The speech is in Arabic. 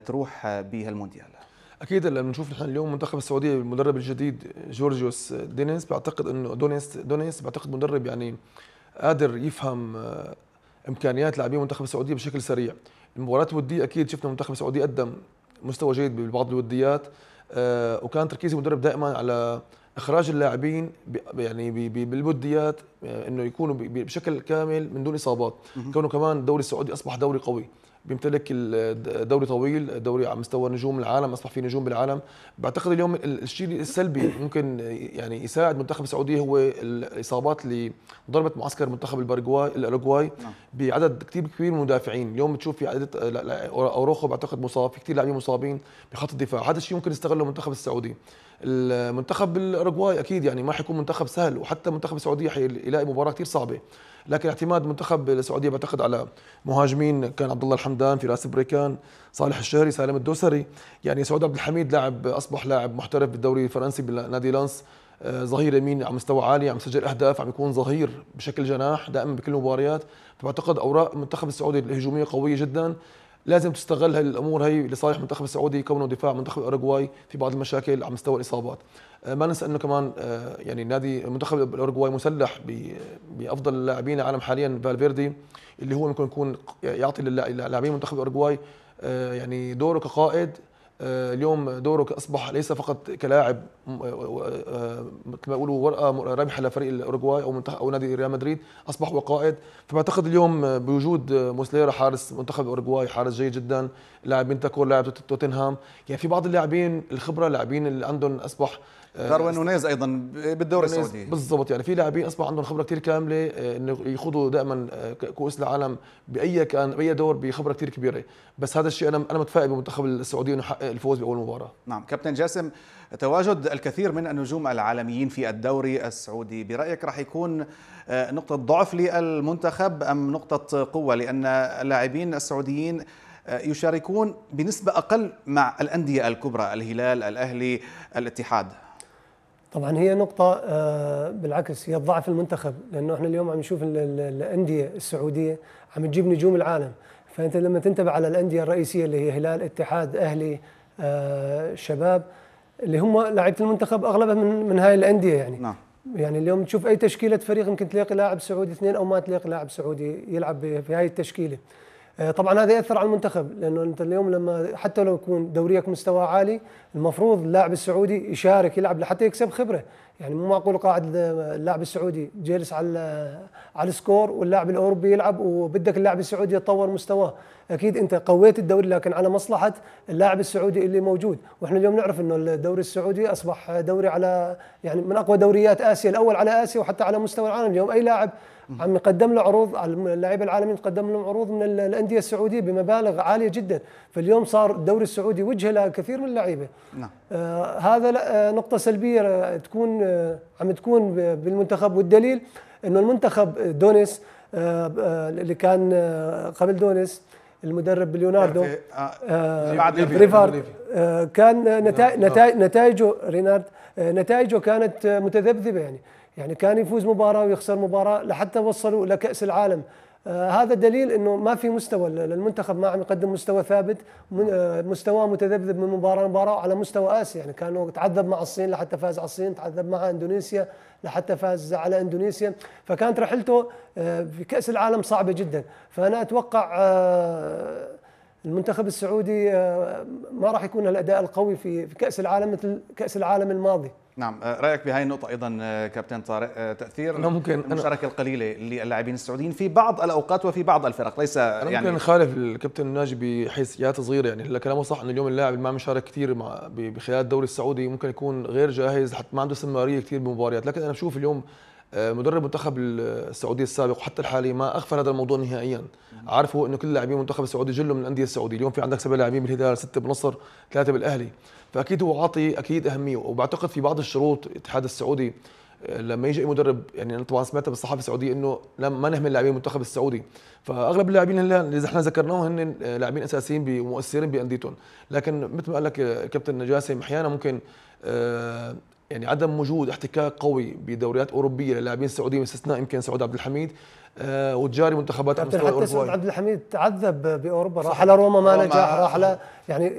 تروح بهالمونديال؟ اكيد لما نشوف نحن اليوم منتخب السعوديه المدرب الجديد جورجيوس دينيس، بعتقد انه دونيس بعتقد مدرب يعني قادر يفهم امكانيات لاعبين منتخب السعوديه بشكل سريع. المباريات الوديه اكيد شفنا منتخب السعوديه قدم مستوى جيد ببعض الوديات، وكان تركيز المدرب دائما على اخراج اللاعبين يعني بالوديات، انه يكونوا بشكل كامل من دون اصابات. كونه كمان الدوري السعودي اصبح دوري قوي، بيمتلك الدوري طويل، الدوري على مستوى نجوم العالم، اصبح في نجوم بالعالم. بعتقد اليوم الشيء السلبي ممكن يعني يساعد منتخب السعوديه هو الاصابات اللي ضربت معسكر منتخب الاوروغواي بعدد كثير كبير من المدافعين. اليوم بتشوف في عدد اوروخو بعتقد مصاب، في كثير لاعبين مصابين بخط الدفاع. هذا الشيء ممكن يستغله المنتخب السعودي. المنتخب الاوروغواي اكيد يعني ما حيكون منتخب سهل، وحتى منتخب السعوديه حيلاقي مباراه كثير صعبه. لكن اعتماد منتخب السعوديه بعتقد على مهاجمين، كان عبد الله الحمدان، فراس بريكان، صالح الشهري، سالم الدوسري، يعني سعود عبد الحميد اصبح لاعب محترف بالدوري الفرنسي بنادي لانس، ظهير يمين على مستوى عالي، عم يسجل اهداف، عم يكون ظهير بشكل جناح دائما بكل المباريات. فبعتقد اوراق المنتخب السعودي الهجوميه قويه جدا، لازم تستغل هاي الامور هي لصالح المنتخب السعودي، كونه دفاع منتخب الاوروغواي في بعض المشاكل على مستوى الاصابات. ما ننسى انه كمان يعني نادي المنتخب الاوروغواي مسلح بافضل اللاعبين العالم حاليا، فالفيردي، اللي هو ممكن يكون يعطي للاعبين منتخب الاوروغواي يعني دوره كقائد. اليوم دوره اصبح ليس فقط كلاعب مثل ما يقولوا ورقه رابحه لفريق الاوروغواي او نادي ريال مدريد، اصبح هو قائد. فبعتقد اليوم بوجود موسليرا حارس منتخب الاوروغواي، حارس جيد جدا، لاعب بنتاكور، لاعب توتنهام، يعني في بعض اللاعبين الخبره، لاعبين اللي عندهم اصبح داروين نونيز ايضا بالدوري السعودي بالضبط. يعني في لاعبين اصبح عندهم خبره كثير كامله، انه يخوضوا دائما كؤوس العالم باي دور بخبره كثير كبيره. بس هذا الشيء انا متفائل بمنتخب السعوديه انه يحقق الفوز باول مباراه. نعم كابتن جاسم، تواجد الكثير من النجوم العالميين في الدوري السعودي برايك راح يكون نقطه ضعف للمنتخب ام نقطه قوه؟ لان اللاعبين السعوديين يشاركون بنسبه اقل مع الانديه الكبرى، الهلال، الاهلي، الاتحاد. طبعا هي نقطة بالعكس هي ضعف المنتخب، لأنه احنا اليوم عم نشوف الأندية السعودية عم تجيب نجوم العالم. فأنت لما تنتبه على الأندية الرئيسية اللي هي هلال، اتحاد، أهلي، شباب، اللي هم لاعيبة المنتخب أغلبها من هاي الأندية يعني. نعم. يعني اليوم تشوف أي تشكيلة فريق يمكن تلاقي لاعب سعودي اثنين، أو ما تلاقي لاعب سعودي يلعب في هاي التشكيلة. طبعا هذا ياثر على المنتخب، لانه انت اليوم لما حتى لو يكون دوريك مستوى عالي، المفروض اللاعب السعودي يشارك يلعب لحتى يكسب خبره. يعني مو معقول قاعد اللاعب السعودي جالس على السكور واللاعب الاوروبي يلعب وبدك اللاعب السعودي يتطور مستواه. اكيد انت قويت الدوري لكن على مصلحه اللاعب السعودي اللي موجود. واحنا اليوم نعرف انه الدوري السعودي اصبح دوري على يعني من اقوى دوريات اسيا، الاول على اسيا وحتى على مستوى العالم. اليوم اي لاعب عم يقدم له عروض، اللاعبين العالميين تقدم لهم عروض من الانديه السعوديه بمبالغ عاليه جدا. فاليوم صار الدوري السعودي وجهه لكثير من اللعيبه. نعم. هذا نقطه سلبيه تكون عم تكون بالمنتخب. والدليل انه المنتخب دونيس اللي كان قبل دونيس المدرب ليوناردو ريفارد، كان نتائجه رينارد نتائجه كانت متذبذبه. يعني كان يفوز مباراة ويخسر مباراة لحتى وصلوا لكأس العالم. هذا دليل انه ما في مستوى للمنتخب، ما عم يقدم مستوى ثابت، مستوى متذبذب من مباراة لمباراة على مستوى آسيا. يعني كانوا تعذب مع الصين لحتى فاز على الصين، تعذب مع اندونيسيا لحتى فاز على اندونيسيا. فكانت رحلته في كأس العالم صعبة جدا. فأنا أتوقع المنتخب السعودي ما راح يكون الأداء القوي في كأس العالم مثل كأس العالم الماضي. نعم، رايك بهاي النقطه ايضا كابتن طارق، تاثير المشاركه القليله للاعبين السعوديين في بعض الاوقات وفي بعض الفرق، ليس أنا يعني ممكن نخالف الكابتن ناجي بحيثيات صغيره. يعني كلامه صح انه اليوم اللاعب اللي ما مشارك كثير بخلال الدوري السعودي ممكن يكون غير جاهز، حتى ما عنده استمراريه كثير بالمباريات. لكن انا بشوف اليوم مدرب منتخب السعوديه السابق وحتى الحالي ما اغفل هذا الموضوع نهائيا. عارف هو انه كل لاعبين المنتخب السعودي جلوا من الانديه السعوديه. اليوم في عندك 7 لاعبين بالهلال، 6 بالنصر، 3 بالاهلي. فاكيد هو عاطي اكيد اهميه. وبعتقد في بعض الشروط الاتحاد السعودي لما يجي اي مدرب، يعني انا طبعا سمعتها بالصحافه السعوديه انه ما نهمل لاعبين المنتخب السعودي. فاغلب اللاعبين اللي احنا ذكرناهم هن لاعبين اساسيين ومؤثرين بانديتهم. لكن مثل ما قال لك كابتن جاسم، احيانا ممكن يعني عدم وجود احتكاك قوي بدوريات اوروبيه للاعبين السعوديين باستثناء يمكن سعود عبد الحميد وتجاري منتخبات على مستوى حتى سعود عبد الحميد تعذب باوروبا، راح على روما ما نجح، راح على يعني